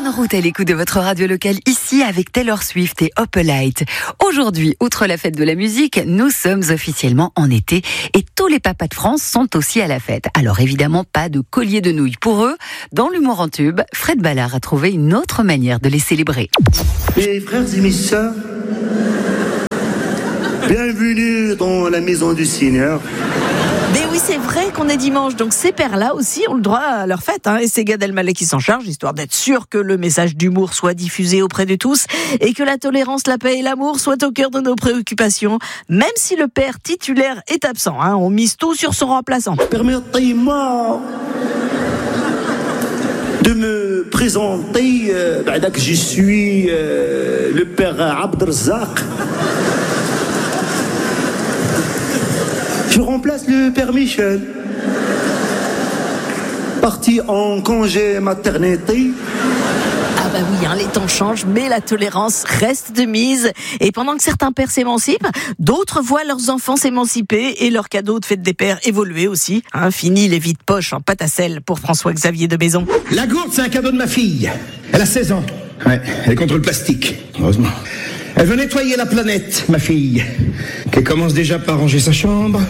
Bonne route à l'écoute de votre radio locale ici avec Taylor Swift et Opalite. Aujourd'hui, outre la fête de la musique, nous sommes officiellement en été et tous les papas de France sont aussi à la fête. Alors évidemment, pas de collier de nouilles pour eux. Dans l'humour en tube, Fred Ballard a trouvé une autre manière de les célébrer. Mes frères et mes sœurs, bienvenue dans la maison du Seigneur. Mais oui, c'est vrai qu'on est dimanche, donc ces pères-là aussi ont le droit à leur fête, et c'est Gad Elmaleh qui s'en charge, histoire d'être sûr que le message d'humour soit diffusé auprès de tous, et que la tolérance, la paix et l'amour soient au cœur de nos préoccupations, même si le père titulaire est absent, on mise tout sur son remplaçant. Permettez-moi de me présenter, je suis le père Abdelrazak. Je remplace le père Michel, parti en congé maternité. Ah bah oui, les temps changent, mais la tolérance reste de mise. Et pendant que certains pères s'émancipent, d'autres voient leurs enfants s'émanciper et leurs cadeaux de fête des pères évoluer aussi. Fini les vides poches en pâte à sel pour François-Xavier de Maison. La gourde, c'est un cadeau de ma fille. Elle a 16 ans. Ouais, elle est contre le plastique, heureusement. Elle veut nettoyer la planète, ma fille, qu'elle commence déjà par ranger sa chambre.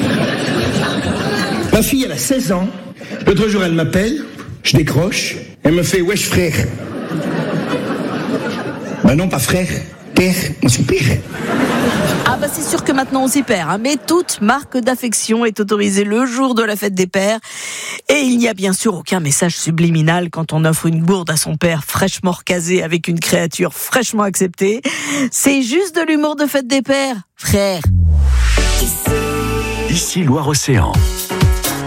Ma fille, elle a 16 ans. L'autre jour, elle m'appelle, je décroche, elle me fait « Wesh frère ». Ben non, pas frère, père, on s'y perd. Ah bah c'est sûr que maintenant on s'y perd, mais toute marque d'affection est autorisée le jour de la fête des pères. Et il n'y a bien sûr aucun message subliminal quand on offre une gourde à son père fraîchement recasé avec une créature fraîchement acceptée. C'est juste de l'humour de fête des pères, frère. Ici Loire-Océan.